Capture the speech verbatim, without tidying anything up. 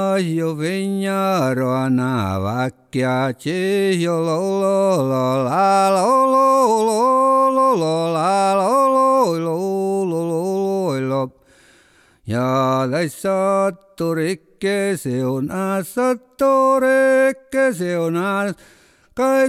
Io vignaro na vacchia ci io lo lo lo la lo lo lo lo lo la lo lo lo lo lo lo ja adesso toricche se una sottorecche se una